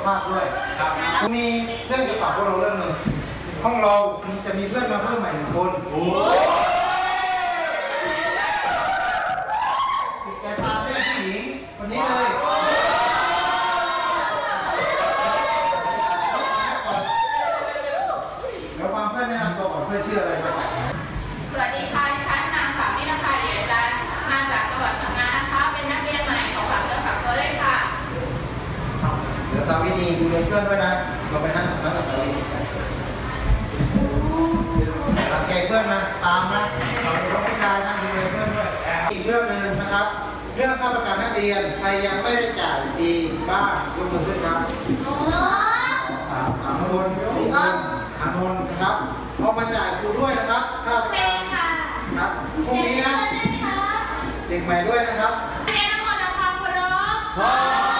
ภาพด้วยครับมีเรื่องจะฝากพวกเราเรื่องหนึ่งห้องเราจะมีเพื่อนมาเพิ่มใหม่1 คนติดใจพาเพื่อนผู้หญิงคนนี้เลยแล้วความเพื่อนแนะนำตัวก่อนเพื่อนชื่ออะไรครับสวัสดีค่ะดิฉันนางสาวนิรภาเดชจันทร์มาจากจังหวัดพังงานะคะเป็นนักเรียนใหม่ของฝากเนื้อฝากตัวด้วยค่ะเดี๋ยวตาวินีดูเพื่อนด้วยนะเราไปนั่งกับตาวินีรังแกเพื่อนนะตามนะเราเป็นผู้ชายนะดูเพื่อนด้วยอีกเรื่องหนึ่งนะครับเรื่องค่าประกันนักเรียนใครยังไม่ได้จ่ายดีบ้างยกมือขึ้นครับ3 คน4 คน5 คนนะครับเอามาจ่ายครูด้วยนะครับค่าประกันครับพรุ่งนี้นะเด็กใหม่ด้วยนะครับเรียนทั้งหมดด้วยความเคารพ